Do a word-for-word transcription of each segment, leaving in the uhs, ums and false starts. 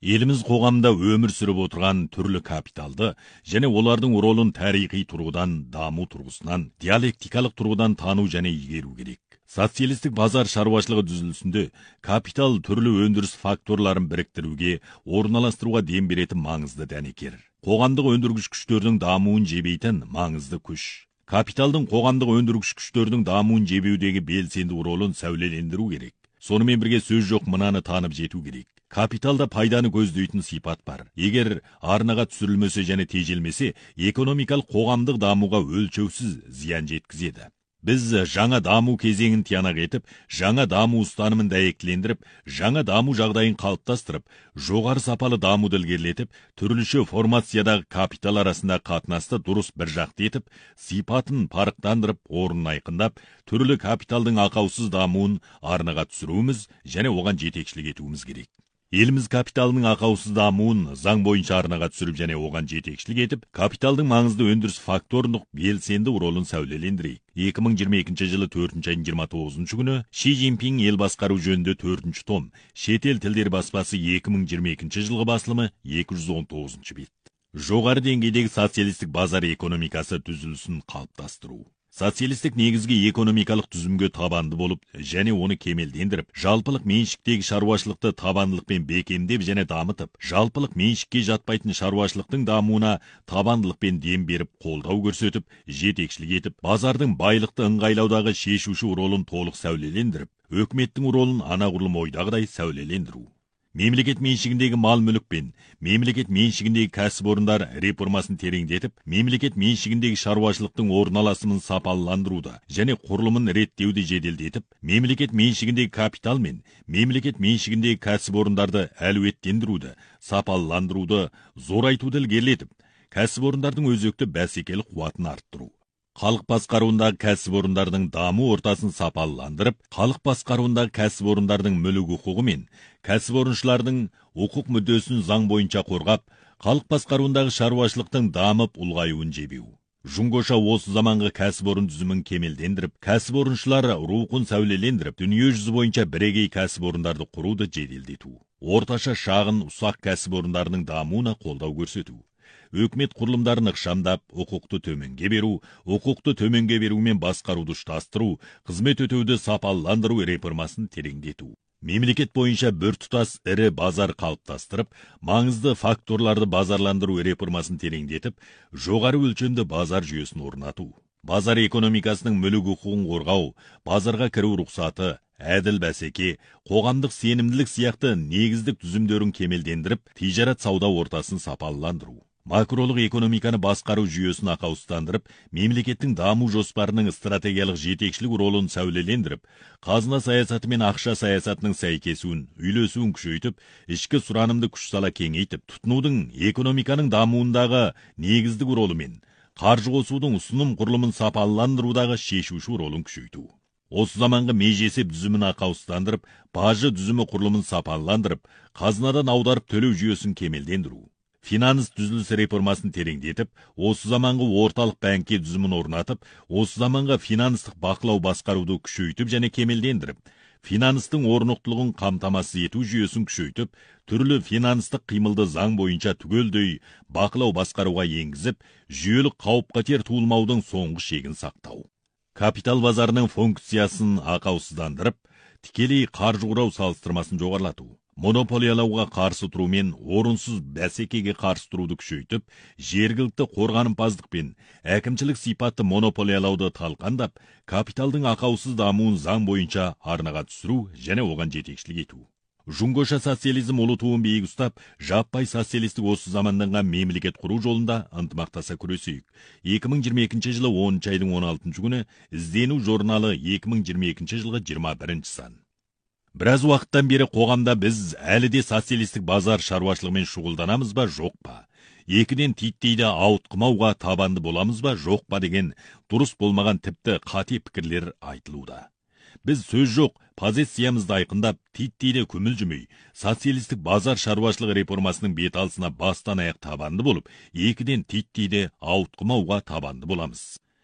Еліміз қоғамда өмір сүріп отырған түрлі капиталды және олардың ролын тарихи тұрғыдан, даму тұрғысынан, диалектикалық тұрғыдан тану және игеру керек. Социалистік базар шаруашылығы түзілісінде капитал түрлі өндіріс факторларын біріктіруге, орналастыруға дем беретін маңызды дәнекер. Қоғамдық өндіргіш күштердің дамуын жебейтін маңызды күш. Капиталдың қоғамдық өндіргіш күштердің дамуын жебеудегі белсенді ролын сәулелендіру керек. Сонымен бірге сөз жоқ мынаны танып жету керек. Капиталда пайданы көздейтін сипат бар. Егер арнаға түсірілмесе және тежелмесе, экономикалық қоғамдық дамуға өлшеусіз зиян жеткізеді. Біз жаңа даму кезеңін тиянақ етіп, жаңа даму ұстанымын дәйектілендіріп, жаңа даму жағдайын қалыптастырып, жоғары сапалы дамуды ілгерілетіп, түрліше формациядағы капитал арасында қатынасты дұрыс бір жақты етіп, сипатын парықтандырып, орнын айқындап, түрлі капиталдың ақаусыз дамуын арнаға түсіруіміз және оған жетекшілік етуіміз керек. Еліміз капиталының ақаусыз дамуын заң бойынша арнаға түсіріп және оған жетекшілік етіп, капиталдың маңызды өндіріс факторлық белсенді ролын сәулелендірейік. екі мың жиырма екінші жылы төртінші айдың жиырма тоғызыншы күні Ши Цзиньпин ел басқару жөнінде төртінші том, шетел тілдер баспасы екі мың жиырма екінші жылғы басылымы екі жүз он тоғызыншы бет. Жоғары деңгейдегі социалистік базар экономикасы түзілісін қалыптастыру. Социалистік негізгі экономикалық түзімге табанды болып, және оны кемелдендіріп, жалпылық меншіктегі шаруашылықты табандылықпен бекемдеп және дамытып, жалпылық меншікке жатпайтын шаруашылықтың дамуына табандылықпен дем беріп, қолдау көрсетіп, жетекшілік етіп, базардың байлықты ыңғайлаудағы шешуші ролын толық сәулелендіріп, өкіметтің ролын анағұрлым ойдағыдай сәулелендіру. Мемлекет меншігіндегі мал мүлік пен мемлекет меншігіндегі кәсіпорындар реформасын тереңдетіп, мемлекет меншігіндегі шаруашылықтың орналасымын сапалыландыруды және құрылымын реттеуді жеделдетіп, мемлекет меншігіндегі капитал мен мемлекет меншігіндегі кәсіпорындарды әлеуеттендіруді, сапалыландыруды, зорайтуды ілгерілетіп, кәсіпорындардың өзекті бәсекелік қуатын арттыру. Халық басқаруындағы кәсіпорындардың даму ортасын сапалыландырып, халық басқаруындағы кәсіпорындардың мүлік құқығы мен кәсіпорыншылардың құқық мүддесін заң бойынша қорғап, халық басқаруындағы шаруашылықтың дамып ұлғаюын жебеу. Жұңғоша осы заманғы кәсіпорын түзімін кемелдендіріп, кәсіпорыншылар рухын сәулелендіріп, дүние жүзі бойынша бірегей кәсіпорындарды құруды жеделдету. Орташа шағын ұсақ кәсіпорындарының дамуына қолдау көрсету. Өкімет құрылымдарын ықшамдап, құқықты төменге беру, құқықты төменге берумен басқаруды ұштастыру, қызмет өтеуді сапалыландыру реформасын тереңдету. Мемлекет бойынша бір тұтас ірі базар қалыптастырып, маңызды факторларды базарландыру реформасын тереңдетіп, жоғары өлшемді базар жүйесін орнату. Базар экономикасының мүлік құқығын қорғау, базарға кіру рұқсаты, әділ бәсеке, қоғамдық сенімділік сияқты негіздік түзімдерін кемелдендіріп, тижарат сауда ортасын сапалыландыру. Макролық экономиканы басқару жүйесін ақаустандырып, мемлекеттің даму жоспарының стратегиялық жетекшілік ролын сәулелендіріп, қазына саясаты мен ақша саясатының сәйкесуін, үйлесуін күшейтіп, ішкі сұранымды күш сала кеңейтіп, тұтынудың экономиканың дамуындағы негіздік ролы мен қаржы қосудың ұсыным құрылымын сапалыландырудағы шешуші ролын күшейту. Осы заманғы межесеп түзімін ақаустандырып, бажы түзімі құрылымын сапалыландырып, қазынадан аударып төлеу жүйесін кемелдендіру. Финанс түзілісі реформасын тереңдетіп, осы заманғы орталық бәңке түзімін орнатып, осы заманғы финанстық бақылау басқаруды күшейтіп және кемелдендіріп, финанстың орнықтылығын қамтамасыз ету жүйесін күшейтіп, түрлі финанстық қимылды заң бойынша түгелдей бақылау басқаруға енгізіп, жүйелік қауіп-қатер туылмаудың соңғы шегін сақтау. Капитал базарының функциясын ақаусыздандырып, тікелей қаржы құрау салыстырмасын жоғарлату. Монополиялауға қарсы тұру мен орынсыз бәсекеге қарсы тұруды күшейтіп, жергілікті қорғанымпаздық пен әкімшілік сипатты монополиялауды талқандап, капиталдың ақаусыз дамуын заң бойынша арнаға түсіру және оған жетекшілік ету. Жұңғоша социализм ұлы туын биік ұстап, жаппай социалистік осы заманданған мемлекет құру жолында ынтымақтаса күресейік. екі мың жиырма екінші жылы оныншы айдың он алтыншы күні іздену журналы екі мың жиырма екінші жылғы жиырма бірінші сан. Біраз уақыттан бері қоғамда біз әлі де социалистік базар шаруашылығымен шұғылданамыз ба, жоқ па? Екіден титтейді ауытқымауға табанды боламыз ба, жоқ па деген дұрыс болмаған тіпті қате пікірлер айтылуда. Біз сөз жоқ, позициямызды айқындап, титтейді көмілжімей, социалистік базар шаруашылығы реформасының бет алысына бастан аяқ табанды болып, екіден титтейді ауытқымауға табанды боламыз.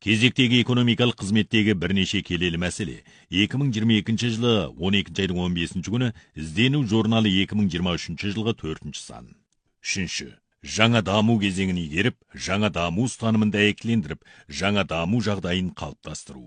Кезектегі экономикалық қызметтегі бірнеше келелі мәселе. екі мың жиырма екінші жылы он екінші айдың он бесінші күні іздену журналы екі мың жиырма үшінші жылғы төртінші сан. Үшінші. Жаңа даму кезеңін игеріп, жаңа даму ұстанымын дәйектілендіріп, жаңа даму жағдайын қалыптастыру.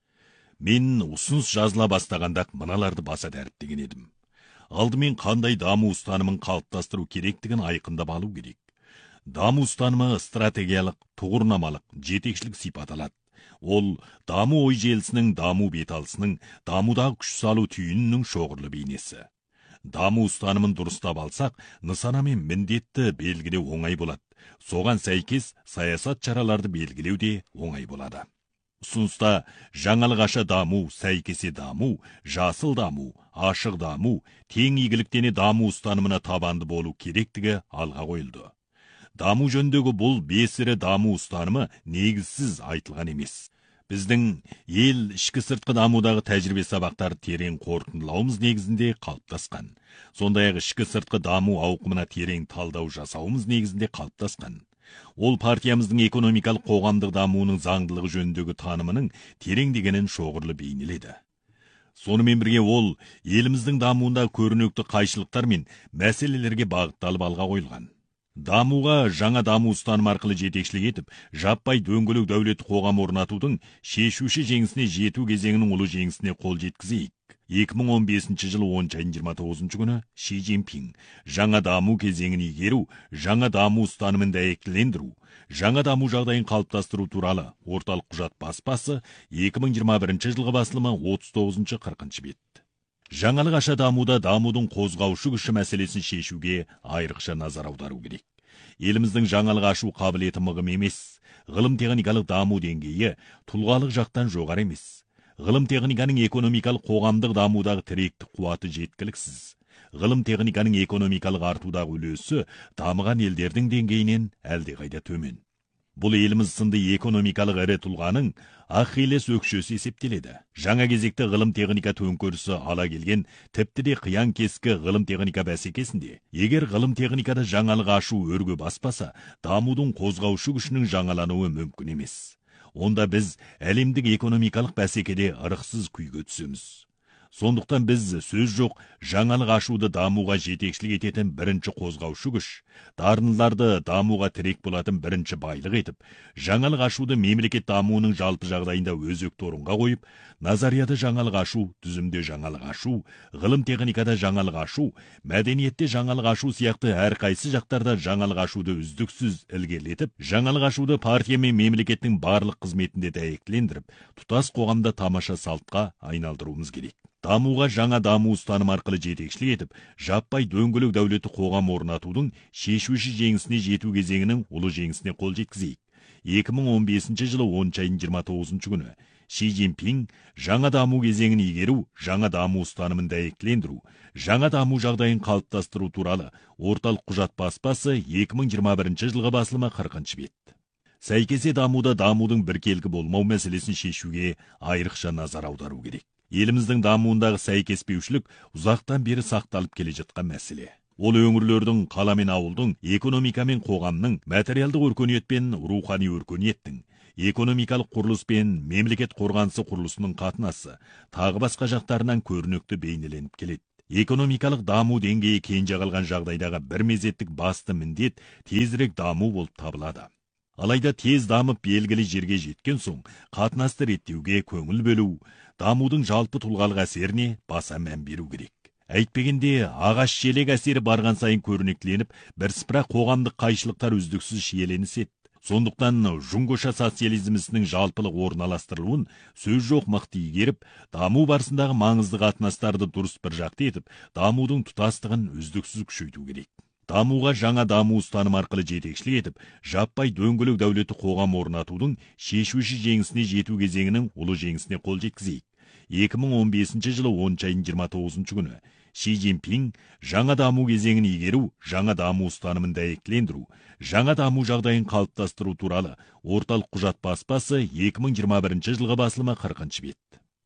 Мен ұсыныс жазыла бастағанда мыналарды баса дәріптеген едім. Алдымен қандай даму ұстанымын қалыптастыру керектігін айқындап алу керек. Даму ұстанымы стратегиялық, тұғырнамалық, жетекшілік сипат алады. Ол даму ой желісінің, даму беталысының, дамудағы күш салу түйінінің шоғырлы бейнесі. Даму ұстанымын дұрыстап алсақ, нысана мен міндетті белгілеу оңай болады. Соған сәйкес саясат шараларды белгілеу де оңай болады. Ұсыныста жаңалық аша даму, сәйкесе даму, жасыл даму, ашық даму, тең игіліктене даму ұстанымына табанды болу керектігі алға қойылды. Даму жөніндегі бұл бесірі даму ұстанымы негізсіз айтылған емес. Біздің ел ішкі сыртқы дамудағы тәжірибе сабақтары терең қорытындылауымыз негізінде қалыптасқан. Сондай-ақ ішкі сыртқы даму ауқымына терең талдау жасауымыз негізінде қалыптасқан. Ол партиямыздың экономикалық қоғамдық дамуының заңдылығы жөніндегі танымының тереңдегенін шоғырлы бейнеледі. Сонымен бірге ол еліміздің дамуында көрнекті қайшылықтар мен мәселелерге бағытталып алға қойылған. Дамуға жаңа даму ұстаным арқылы жетекшілік етіп, жаппай дөңгелек дәулетті қоғам орнатудың шешуші жеңісіне жету кезеңінің ұлы жеңісіне қол жеткізейік. екі мың он бесінші жылы оныншы айдың жиырма тоғызыншы күні Ши Цзиньпин жаңа даму кезеңін игеру, жаңа даму ұстанымын дәйектілендіру, жаңа даму жағдайын қалыптастыру туралы орталық құжат баспасы екі мың жиырма бірінші жылғы басылымы отыз тоғызыншы қырқыншы бет. Жаңалық аша дамуда дамудың қозғаушы күші мәселесін шешуге айрықша назар аудару керек. Еліміздің жаңалық ашу қабілеті мығым емес. Ғылым техникалық даму деңгейі тұлғалық жақтан жоғары емес. Ғылым техниканың экономикалық қоғамдық дамудағы тіректік қуаты жеткіліксіз. Ғылым техниканың экономикалық артудағы үлесі дамыған елдердің деңгейінен әлдеқайда төмен. Бұл еліміз сынды экономикалық ірі тұлғаның Ахиллес өкшесі есептеледі. Жаңа кезекте ғылым техника төңкерісі ала келген, тіпті де қиян кескі ғылым техника бәсекесінде. Егер ғылым техникада жаңалық ашу өрге баспаса, дамудың қозғаушы күшінің жаңалануы мүмкін емес. Онда біз әлемдік экономикалық бәсекеде ырықсыз күйге түсеміз. Сондықтан біз сөз жоқ жаңалық ашуды дамуға жетекшілік ететін бірінші қозғаушы күш, дарындыларды дамуға тірек болатын бірінші байлық етіп, жаңалық ашуды мемлекет дамуының жалпы жағдайында өзекті орынға қойып, назарияда жаңалық ашу, түзімде жаңалық ашу, ғылым техникада жаңалық ашу, мәдениетте жаңалық ашу сияқты әрқайсы жақтарда жаңалық ашуды үздіксіз ілгерілетіп, жаңалық ашуды партия мен мемлекеттің барлық қызметінде дәйектілендіріп, тұтас қоғамда тамаша салтқа айналдыруымыз керек. Дамуға жаңа даму ұстаным арқылы жетекшілік етіп, жаппай дөңгелек дәулетті қоғам орнатудың шешуші жеңісіне жету кезеңінің ұлы жеңісіне қол жеткізейік. екі мың он бесінші жылы оныншы айдың жиырма тоғызыншы күні Ши Цзиньпин жаңа даму кезеңін игеру, жаңа даму ұстанымын дәйектілендіру, жаңа даму жағдайын қалыптастыру туралы орталық құжат баспасы екі мың жиырма бірінші жылғы басылымы қырқыншы бет. Сәйкесе дамуда дамудың біркелкі болмау мәселесін шешуге айрықша назар аудару керек. Еліміздің дамуындағы сәйкеспеушілік ұзақтан бері сақталып келе жатқан мәселе. Ол өңірлердің, қала мен ауылдың, экономика мен қоғамның, материалдық өркениет пен рухани өркениеттің, экономикалық құрылыс пен мемлекет қорғанысы құрылысының қатынасы, тағы басқа жақтарынан көрнекті бейнеленіп келеді. Экономикалық даму деңгейі кенже қалған жағдайдағы бір мезеттік басты міндет тезірек даму болып табылады. Алайда тез дамып белгілі жерге жеткен соң, қатынасты реттеуге көңіл бөлу, дамудың жалпы тұлғалық әсеріне баса мән беру керек. Әйтпегенде ағаш желек әсері барған сайын көрнектленіп, бірсыпыра қоғамдық қайшылықтар үздіксіз шиеленіседі. Сондықтан жұңғыша социализмісінің жалпылық орналастырылуын сөз жоқ мықты игеріп, даму барысындағы маңызды қатынастарды дұрыс бір жақты етіп, дамудың тұтастығын үздіксіз күшейту керек. Дамуға жаңа даму ұстаным арқылы жетекшілік етіп, жаппай дөңгелек дәулетті қоғам орнатудың шешуші жеңісіне жету кезеңінің ұлы жеңісіне қол жеткізейік. екі мың он бесінші жылы оныншы айдың жиырма тоғызыншы күні Ши Цзиньпин жаңа даму кезеңін игеру, жаңа даму ұстанымын дәйектілендіру, жаңа даму жағдайын қалыптастыру туралы орталық құжат баспасы екі мың жиырма бірінші жылғы басылымы қырқыншы бет.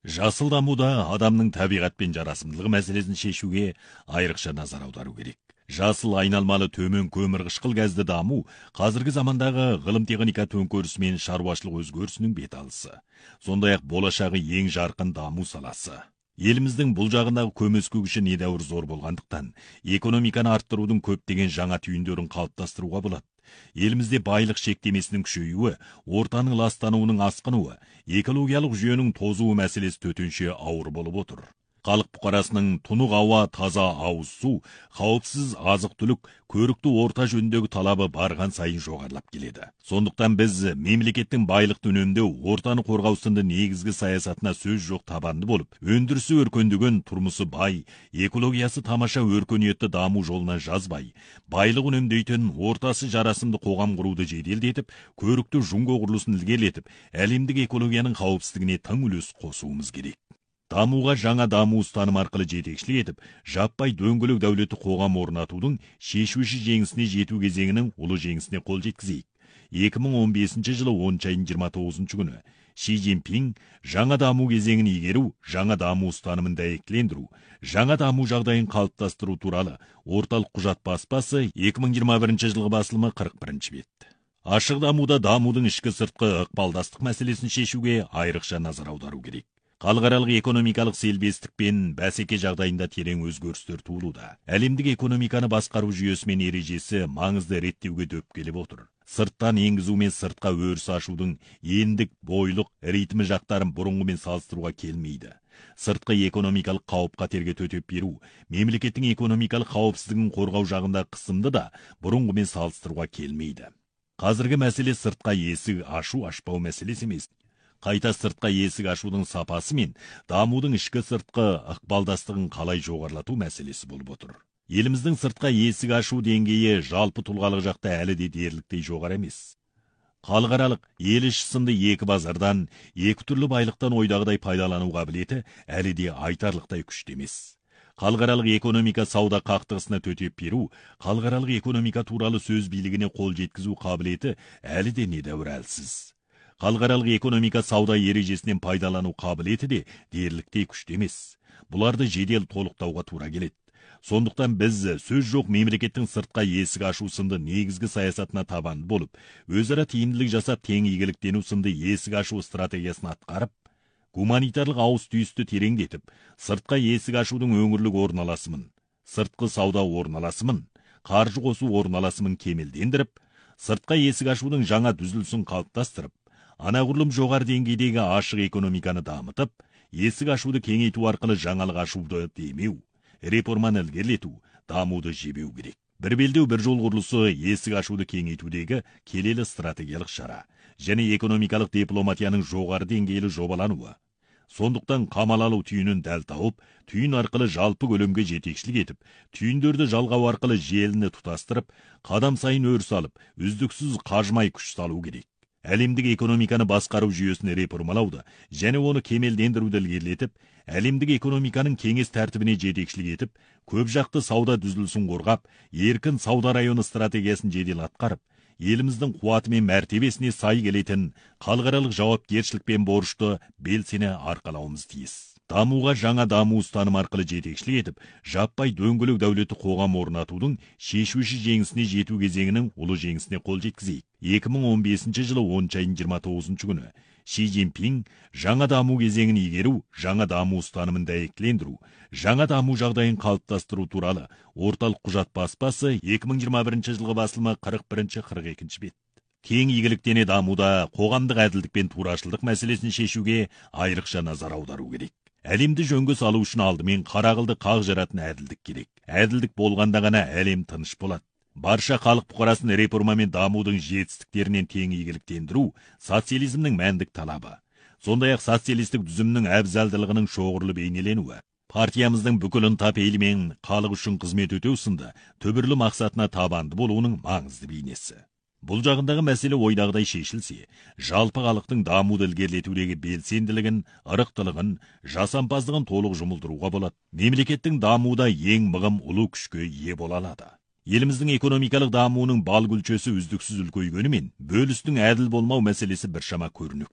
Жасыл дамуда адамның табиғатпен жарасымдылығы мәселесін шешуге айрықша назар аудару керек. Жасыл айналмалы төмен көмір қышқыл газды даму қазіргі замандағы ғылым техника төңкерісі мен шаруашылық өзгерісінің беталысы. Сондай-ақ болашағы ең жарқын даму саласы. Еліміздің бұл жағындағы көмескі күші недәуір зор болғандықтан, экономиканы арттырудың көптеген жаңа түйіндерін қалыптастыруға болады. Елімізде байлық шектемесінің күшеюі, ортаның ластануының асқынуы, экологиялық жүйенің тозуы мәселесі төтенше ауыр болып отыр. Халық бұқарасының тұнық ауа, таза ауыз су, қауіпсіз азық-түлік, көрікті орта жөніндегі талабы барған сайын жоғарылап келеді. Сондықтан біз мемлекеттің байлықты үнемдеу, ортаны қорғау сынды негізгі саясатына сөз жоқ табанды болып, өндірісі өркендеген, тұрмысы бай, экологиясы тамаша өркениетті даму жолына жазбай, байлық үнемдейтін, ортасы жарасымды қоғам құруды жеделдетіп, көрікті жұңго құрылысын ілгерілетіп, әлемдік экологияның қауіпсіздігіне тың үлес қосуымыз керек. Дамуға жаңа даму ұстаным арқылы жетекшілік етіп, жаппай дөңгелек дәулетті қоғам орнатудың шешуші жеңісіне жету кезеңінің ұлы жеңісіне қол жеткізейік. екі мың он бесінші жылы оныншы айының жиырма тоғызыншы күні Ши Цзиньпин жаңа даму кезеңін игеру, жаңа даму ұстанымын дәйектілендіру, жаңа даму жағдайын қалыптастыру туралы орталық құжат баспасы екі мың жиырма бірінші жылғы басылымы қырық бірінші бет. Ашық дамуда дамудың ішкі сыртқы ықпалдастық мәселесін шешуге айрықша назар аудару керек. Халықаралық экономикалық селбестік пен бәсеке жағдайында терең өзгерістер туылуда. Әлемдік экономиканы басқару жүйесі мен ережесі маңызды реттеуге дөп келіп отыр. Сырттан енгізу мен сыртқа өріс ашудың ендік, бойлық, ритмі жақтарын бұрынғымен салыстыруға келмейді. Сыртқы экономикалық қауіп қатерге төтеп беру, мемлекеттің экономикалық қауіпсіздігін қорғау жағында қысымды да бұрынғымен салыстыруға келмейді. Қазіргі мәселе сыртқа есік ашу ашпау мәселесі емес. Қайта сыртқа есік ашудың сапасы мен дамудың ішкі сыртқы ықпалдастығын қалай жоғарылату мәселесі болып отыр. Еліміздің сыртқа есік ашу деңгейі жалпы тұлғалық жақта әлі де дерліктей жоғары емес. Халықаралық ел іші сынды екі базардан, екі түрлі байлықтан ойдағыдай пайдалану қабілеті әлі де айтарлықтай күшті емес. Халықаралық экономика сауда қақтығысына төтеп беру, халықаралық экономика туралы сөз билігіне қол жеткізу қабілеті әлі де недәуір әлсіз. Халықаралық экономика сауда ережесінен пайдалану қабілеті де дерліктей күшті емес. Бұларды жедел толықтауға тура келеді. Сондықтан біз сөз жоқ мемлекеттің сыртқа есік ашу сынды негізгі саясатына табанды болып, өзара тиімділік жасап тең игіліктену сынды есік ашу стратегиясын атқарып, гуманитарлық ауыз түйісті тереңдетіп, сыртқа есік ашудың өңірлік орналасымын, сыртқы сауда орналасымын, қаржы қосу орналасымын кемелдендіріп, сыртқа есік ашудың жаңа дүзілісін қалыптастырып, анағұрлым жоғары деңгейдегі ашық экономиканы дамытып, есік ашуды кеңейту арқылы жаңалық ашуды демеу, реформаны ілгерілету, дамуды жебеу керек. Бір белдеу бір жол құрылысы есік ашуды кеңейтудегі келелі стратегиялық шара және экономикалық дипломатияның жоғары деңгейлі жобалануы. Сондықтан қамал алу түйінін дәл тауып, түйін арқылы жалпы көлемге жетекшілік етіп, түйіндерді жалғау арқылы желіні тұтастырып, қадам сайын өріс алып, үздіксіз қажымай күш салу керек. Әлемдік экономиканы басқару жүйесін реформалауды және оны кемелдендіруді ілгерілетіп, әлемдік экономиканың кеңес тәртібіне жетекшілік етіп, көп жақты сауда дүзілісін қорғап, еркін сауда районы стратегиясын жедел атқарып, еліміздің қуаты мен мәртебесіне сай келетін халықаралық жауапкершілік пен борышты белсене арқалауымыз тиіс. Дамуға жаңа даму ұстаным арқылы жетекшілік етіп, жаппай дөңгелек дәулетті қоғам орнатудың шешуші жеңісіне жету кезеңінің ұлы жеңісіне қол жеткізейік. екі мың он бесінші жылы оныншы айының жиырма тоғызыншы күні Ши Цзиньпин жаңа даму кезеңін игеру, жаңа даму ұстанымын дәйектілендіру, жаңа даму жағдайын қалыптастыру туралы орталық құжат баспасы екі мың жиырма бірінші жылғы басылымы қырық бірінші қырық екінші бет. Кең игіліктене дамуда қоғамдық әділдік пен турашылдық мәселесін шешуге айрықша назар аудару керек. Әлемді жөнге салу үшін алдымен қарағылды қақ жаратын әділдік керек. Әділдік болғанда ғана әлем тыныш болады. Барша халық бұқарасын реформа мен дамудың жетістіктерінен тең игіліктендіру социализмнің мәндік талабы. Сондай-ақ социалистік түзімнің әбзалдылығының шоғырлы бейнеленуі. Партиямыздың бүкіл ынта-пейілі мен халық үшін қызмет өтеу сынды түбірлі мақсатына табанды болуының маңызды бейнесі. Бұл жағындағы мәселе ойдағыдай шешілсе, жалпы халықтың дамуды ілгерілетудегі белсенділігін, ырықтылығын, жасампаздығын толық жұмылдыруға болады. Мемлекеттің дамуда ең мығым ұлы күшке ие бола алады. Еліміздің экономикалық дамуының бал гүлчесі үздіксіз үлкейгенімен, бөлістің әділ болмау мәселесі біршама көрінікті.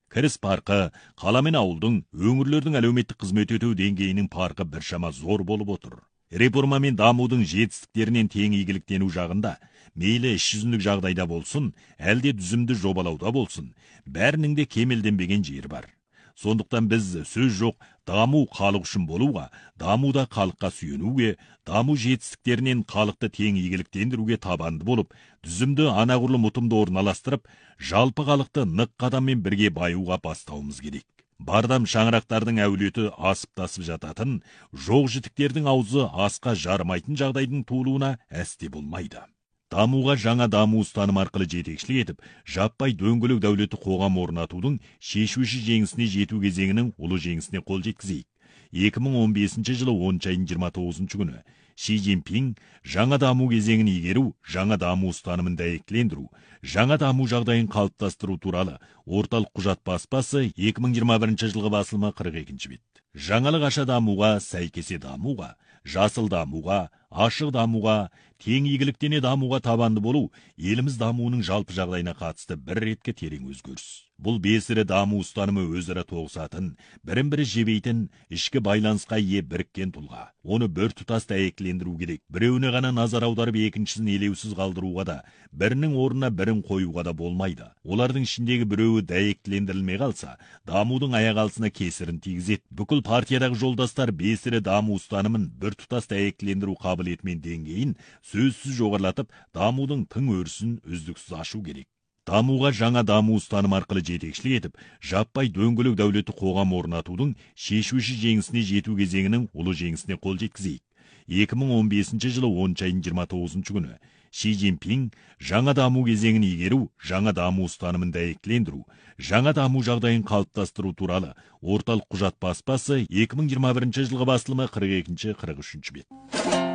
Кіріс парқы, қала мен ауылдың, өңірлердің әлеуметтік қызмет өтеу деңгейінің парқы біршама зор болып отыр. Реформа мен дамудың жетістіктерінен тең игіліктену жағында, мейлі іс жүзіндік жағдайда болсын, әлде дүзімді жобалауда болсын, бәрінің де кемелденбеген жері бар. Сондықтан біз сөз жоқ, даму халық үшін болуға, дамуда халыққа сүйенуге, даму жетістіктерінен халықты тең игіліктендіруге табанды болып, дүзімді анағұрлым ұтымды орналастырып, жалпы халықты нық қадаммен бірге баюға бастауымыз керек. Бардам шаңырақтардың әулеті асып-тасып жататын, жоқ жітіктердің аузы асқа жармайтын жағдайдың туылуына әсте болмайды. Дамуға жаңа даму ұстаным арқылы жетекшілік етіп, жаппай дөңгелек дәулеті қоғам орнатудың шешуші жеңісіне жету кезеңінің ұлы жеңісіне қол жеткізейік. екі мың он бесінші жылы оныншы айының жиырма тоғызыншы күні Ши Цзиньпин жаңа даму кезеңін игеру, жаңа даму ұстанымын дәйектілендіру, жаңа даму жағдайын қалыптастыру туралы орталық құжат баспасы екі мың жиырма бірінші жылғы басылымы қырық екінші бет. Жаңалық аша дамуға, сәйкесе дамуға, жасыл дамуға, ашық дамуға, тең игіліктене дамуға табанды болу, еліміз дамуының жалпы жағдайына қатысты бір ретке терең өзгеріс. Бұл бесірі даму ұстанымы өзара тоғысатын, бірін-бірі жебейтін, ішкі байланысқа ие біріккен тұлға. Оны бір тұтас дәйектілендіру керек. Біреуіне ғана назар аударып, екіншісін елеусіз қалдыруға да, бірінің орнына бірін қоюға да болмайды. Олардың ішіндегі біреуі дәйектілендірілмей қалса, дамудың аяқ алысына кесірін тигізеді. Бүкіл партиядағы жолдастар бесірі даму ұстанымын бір тұтас дәйектілендіру қабілетімен деңгейін сөзсіз жоғарылатып, дамудың тың өрісін үздіксіз ашу керек. Дамуға жаңа даму ұстаным арқылы жетекшілік етіп, жаппай дөңгелек дәулеті қоғам орнатудың шешуші жеңісіне жету кезеңінің ұлы жеңісіне қол жеткізейік. екі мың он бесінші жылы оныншы айының жиырма тоғызыншы күні Ши Цзиньпин жаңа даму кезеңін игеру, жаңа даму ұстанымын дәйектілендіру, жаңа даму жағдайын қалыптастыру туралы орталық құжат баспасы екі мың жиырма бірінші жылғы басылымы қырық екінші қырық үшінші бет.